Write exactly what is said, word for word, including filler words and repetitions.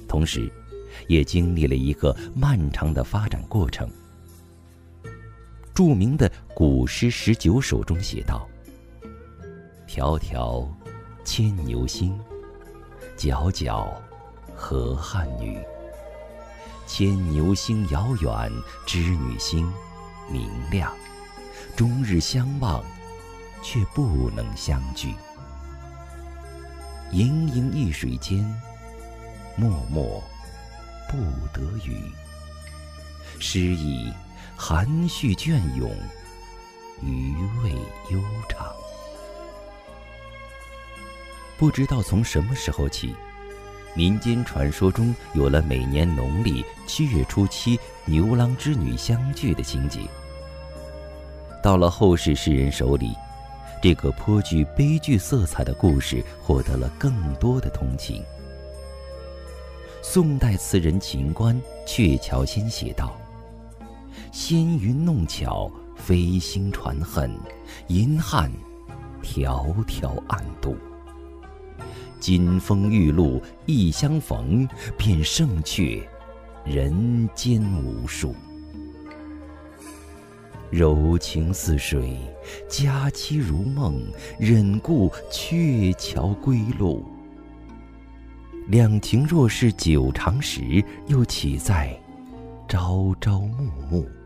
同时也经历了一个漫长的发展过程。著名的《古诗十九首》中写道：迢迢牵牛星，皎皎河汉女。牵牛星遥远，织女星明亮。终日相望，却不能相聚。盈盈一水间，脉脉不得语。诗意含蓄隽永，余味悠长。不知道从什么时候起，民间传说中有了每年农历七月初七牛郎织女相聚的情节。到了后世诗人手里，这个颇具悲剧色彩的故事获得了更多的同情。宋代词人秦观《鹊桥仙》写道：纤云弄巧，飞星传恨，银汉迢迢暗度。金风玉露一相逢，便胜却人间无数。柔情似水，佳期如梦，忍顾鹊桥归路。两情若是久长时，又岂在朝朝暮暮。